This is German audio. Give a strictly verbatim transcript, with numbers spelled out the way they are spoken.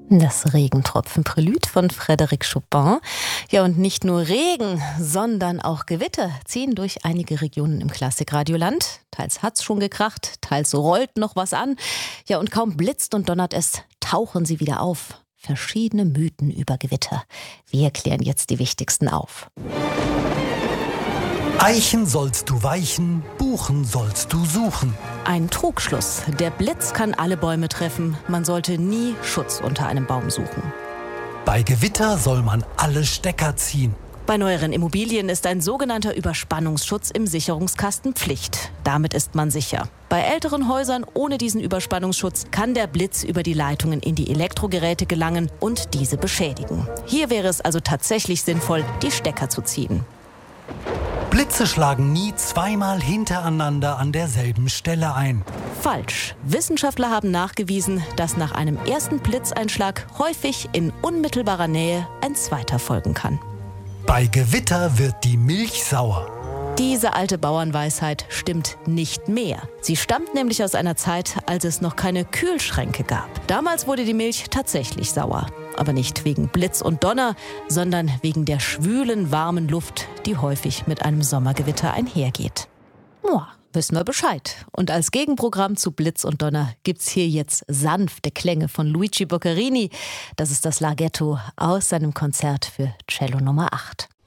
Das Regentropfen-Prälud von Frédéric Chopin. Ja, und nicht nur Regen, sondern auch Gewitter ziehen durch einige Regionen im Klassikradioland. Teils hat's schon gekracht, teils rollt noch was an. Ja, und kaum blitzt und donnert es, tauchen sie wieder auf. Verschiedene Mythen über Gewitter. Wir klären jetzt die wichtigsten auf. Eichen sollst du weichen, Buchen sollst du suchen. Ein Trugschluss. Der Blitz kann alle Bäume treffen. Man sollte nie Schutz unter einem Baum suchen. Bei Gewitter soll man alle Stecker ziehen. Bei neueren Immobilien ist ein sogenannter Überspannungsschutz im Sicherungskasten Pflicht. Damit ist man sicher. Bei älteren Häusern ohne diesen Überspannungsschutz kann der Blitz über die Leitungen in die Elektrogeräte gelangen und diese beschädigen. Hier wäre es also tatsächlich sinnvoll, die Stecker zu ziehen. Blitze schlagen nie zweimal hintereinander an derselben Stelle ein. Falsch. Wissenschaftler haben nachgewiesen, dass nach einem ersten Blitzeinschlag häufig in unmittelbarer Nähe ein zweiter folgen kann. Bei Gewitter wird die Milch sauer. Diese alte Bauernweisheit stimmt nicht mehr. Sie stammt nämlich aus einer Zeit, als es noch keine Kühlschränke gab. Damals wurde die Milch tatsächlich sauer. Aber nicht wegen Blitz und Donner, sondern wegen der schwülen, warmen Luft, die häufig mit einem Sommergewitter einhergeht. Boah, wissen wir Bescheid. Und als Gegenprogramm zu Blitz und Donner gibt's hier jetzt sanfte Klänge von Luigi Boccherini. Das ist das Larghetto aus seinem Konzert für Cello Nummer acht.